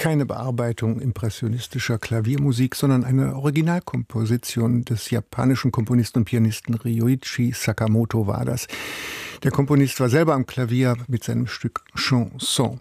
keine Bearbeitung impressionistischer Klaviermusik, sondern eine Originalkomposition des japanischen Komponisten und Pianisten Ryuichi Sakamoto war das. Der Komponist war selber am Klavier mit seinem Stück Chanson.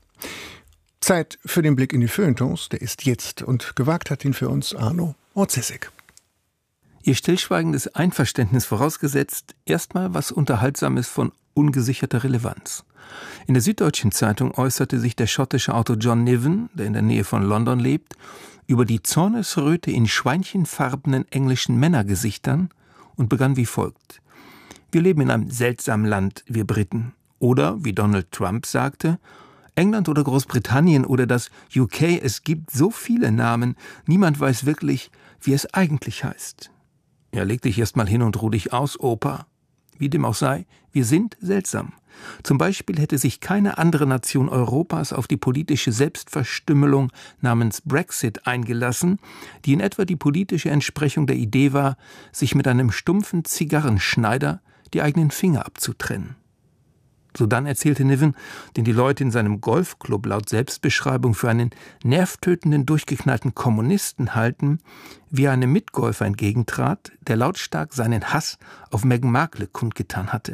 Zeit für den Blick in die Feuilletons, der ist jetzt, und gewagt hat ihn für uns Arno Orzesek. Ihr stillschweigendes Einverständnis vorausgesetzt, erstmal was Unterhaltsames von ungesicherter Relevanz. In der Süddeutschen Zeitung äußerte sich der schottische Autor John Niven, der in der Nähe von London lebt, über die Zornesröte in schweinchenfarbenen englischen Männergesichtern und begann wie folgt: Wir leben in einem seltsamen Land, wir Briten. Oder, wie Donald Trump sagte, England oder Großbritannien oder das UK, es gibt so viele Namen, niemand weiß wirklich, wie es eigentlich heißt. Ja, leg dich erst mal hin und ruh dich aus, Opa. Wie dem auch sei, wir sind seltsam. Zum Beispiel hätte sich keine andere Nation Europas auf die politische Selbstverstümmelung namens Brexit eingelassen, die in etwa die politische Entsprechung der Idee war, sich mit einem stumpfen Zigarrenschneider die eigenen Finger abzutrennen. Sodann erzählte Niven, den die Leute in seinem Golfclub laut Selbstbeschreibung für einen nervtötenden, durchgeknallten Kommunisten halten, wie er einem Mitgolfer entgegentrat, der lautstark seinen Hass auf Meghan Markle kundgetan hatte.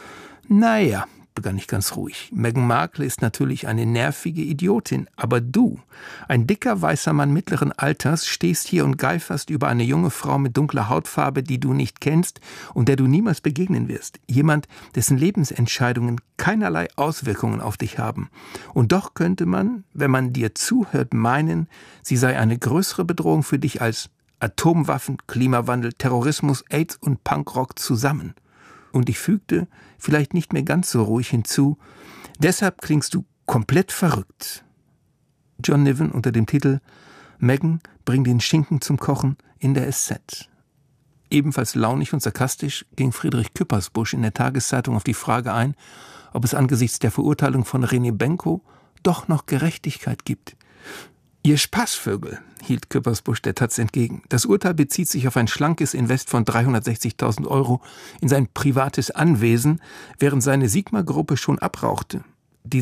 Naja, begann ich ganz ruhig, Meghan Markle ist natürlich eine nervige Idiotin, aber du, ein dicker weißer Mann mittleren Alters, stehst hier und geiferst über eine junge Frau mit dunkler Hautfarbe, die du nicht kennst und der du niemals begegnen wirst. Jemand, dessen Lebensentscheidungen keinerlei Auswirkungen auf dich haben. Und doch könnte man, wenn man dir zuhört, meinen, sie sei eine größere Bedrohung für dich als Atomwaffen, Klimawandel, Terrorismus, AIDS und Punkrock zusammen. Und ich fügte, vielleicht nicht mehr ganz so ruhig hinzu, deshalb klingst du komplett verrückt. John Niven unter dem Titel Meghan bringt den Schinken zum Kochen in der SZ. Ebenfalls launig und sarkastisch ging Friedrich Küppersbusch in der Tageszeitung auf die Frage ein, ob es angesichts der Verurteilung von René Benko doch noch Gerechtigkeit gibt. Ihr Spaßvögel, hielt Küppersbusch der Taz entgegen. Das Urteil bezieht sich auf ein schlankes Invest von 360.000 € in sein privates Anwesen, während seine Sigma-Gruppe schon abrauchte. Die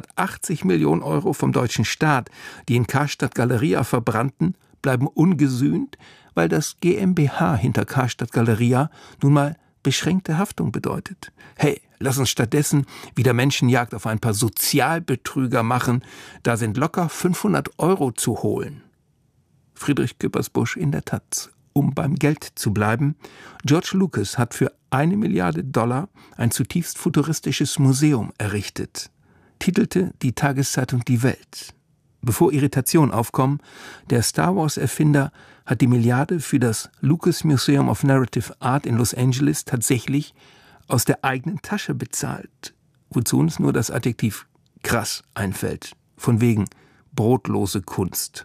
680 Millionen € vom deutschen Staat, die in Karstadt Galeria verbrannten, bleiben ungesühnt, weil das GmbH hinter Karstadt Galeria nun mal beschränkte Haftung bedeutet. Hey, lass uns stattdessen wieder Menschenjagd auf ein paar Sozialbetrüger machen, da sind locker 500 € zu holen. Friedrich Küppersbusch in der Taz. Um beim Geld zu bleiben, George Lucas hat für $1 Milliarde ein zutiefst futuristisches Museum errichtet, titelte die Tageszeitung Die Welt. Bevor Irritationen aufkommen, der Star-Wars-Erfinder hat die Milliarde für das Lucas Museum of Narrative Art in Los Angeles tatsächlich aus der eigenen Tasche bezahlt, wozu uns nur das Adjektiv krass einfällt, von wegen brotlose Kunst.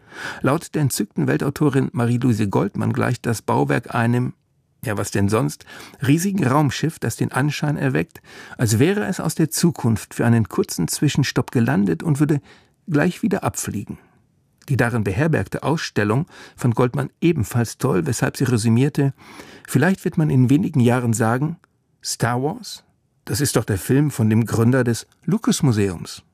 Laut der entzückten Weltautorin Marie-Louise Goldmann gleicht das Bauwerk einem, ja was denn sonst, riesigen Raumschiff, das den Anschein erweckt, als wäre es aus der Zukunft für einen kurzen Zwischenstopp gelandet und würde gleich wieder abfliegen. Die darin beherbergte Ausstellung fand Goldmann ebenfalls toll, weshalb sie resümierte: Vielleicht wird man in wenigen Jahren sagen, Star Wars? Das ist doch der Film von dem Gründer des Lucas-Museums.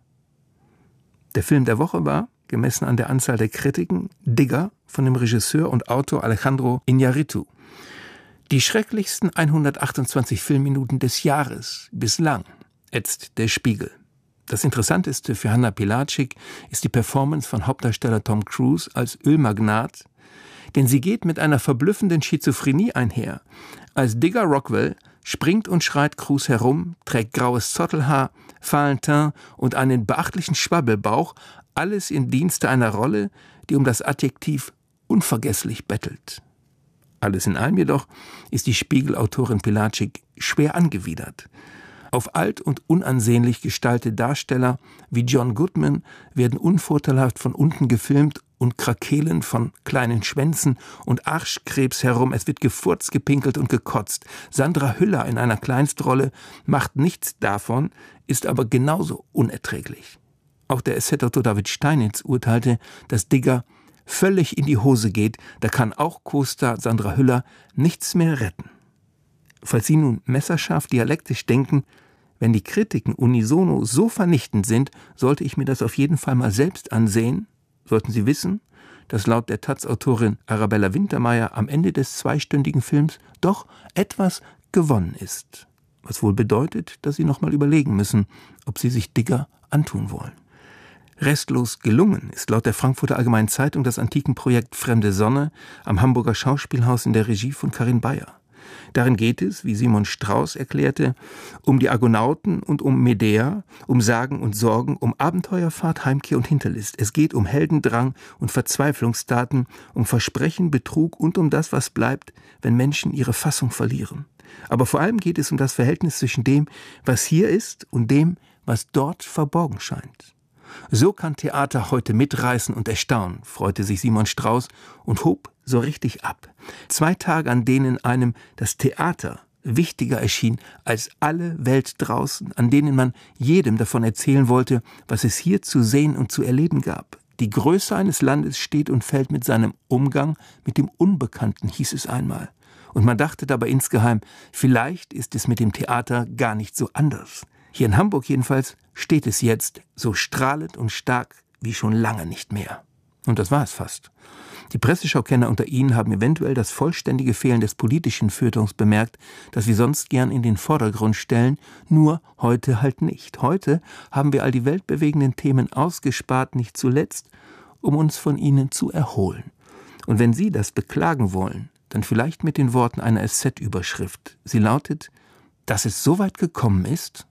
Der Film der Woche war, gemessen an der Anzahl der Kritiken, Digger von dem Regisseur und Autor Alejandro Iñárritu. Die schrecklichsten 128 Filmminuten des Jahres bislang, ätzt der Spiegel. Das Interessanteste für Hannah Pilatschik ist die Performance von Hauptdarsteller Tom Cruise als Ölmagnat, denn sie geht mit einer verblüffenden Schizophrenie einher. Als Digger Rockwell springt und schreit Cruise herum, trägt graues Zottelhaar, fahlen Teint und einen beachtlichen Schwabbelbauch, alles im Dienste einer Rolle, die um das Adjektiv unvergesslich bettelt. Alles in allem jedoch ist die Spiegelautorin Pilatschik schwer angewidert. Auf alt und unansehnlich gestaltete Darsteller wie John Goodman werden unvorteilhaft von unten gefilmt und krakehlen von kleinen Schwänzen und Arschkrebs herum. Es wird gefurzt, gepinkelt und gekotzt. Sandra Hüller in einer Kleinstrolle macht nichts davon, ist aber genauso unerträglich. Auch der SZ-Autor David Steinitz urteilte, dass Digger völlig in die Hose geht. Da kann auch Co-Star Sandra Hüller nichts mehr retten. Falls Sie nun messerscharf dialektisch denken, wenn die Kritiken unisono so vernichtend sind, sollte ich mir das auf jeden Fall mal selbst ansehen, sollten Sie wissen, dass laut der Taz-Autorin Arabella Wintermeyer am Ende des 2-stündigen Films doch etwas gewonnen ist. Was wohl bedeutet, dass Sie noch mal überlegen müssen, ob Sie sich Digger antun wollen. Restlos gelungen ist laut der Frankfurter Allgemeinen Zeitung das Antikenprojekt Fremde Sonne am Hamburger Schauspielhaus in der Regie von Karin Beyer. Darin geht es, wie Simon Strauß erklärte, um die Argonauten und um Medea, um Sagen und Sorgen, um Abenteuerfahrt, Heimkehr und Hinterlist. Es geht um Heldendrang und Verzweiflungstaten, um Versprechen, Betrug und um das, was bleibt, wenn Menschen ihre Fassung verlieren. Aber vor allem geht es um das Verhältnis zwischen dem, was hier ist, und dem, was dort verborgen scheint. So kann Theater heute mitreißen und erstaunen, freute sich Simon Strauß und hob so richtig ab. 2 Tage, an denen einem das Theater wichtiger erschien als alle Welt draußen, an denen man jedem davon erzählen wollte, was es hier zu sehen und zu erleben gab. Die Größe eines Landes steht und fällt mit seinem Umgang mit dem Unbekannten, hieß es einmal. Und man dachte dabei insgeheim, vielleicht ist es mit dem Theater gar nicht so anders. Hier in Hamburg jedenfalls steht es jetzt so strahlend und stark wie schon lange nicht mehr. Und das war es fast. Die Presseschaukenner unter Ihnen haben eventuell das vollständige Fehlen des politischen Feuilletons bemerkt, das wir sonst gern in den Vordergrund stellen, nur heute halt nicht. Heute haben wir all die weltbewegenden Themen ausgespart, nicht zuletzt, um uns von ihnen zu erholen. Und wenn Sie das beklagen wollen, dann vielleicht mit den Worten einer SZ-Überschrift. Sie lautet: Dass es so weit gekommen ist,